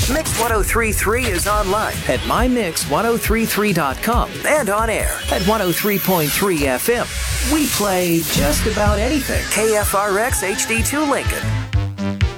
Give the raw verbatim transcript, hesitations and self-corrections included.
Mix ten thirty-three is online at my mix ten thirty-three dot com and on air at one oh three point three F M. We play just about anything. K F R X H D two Lincoln,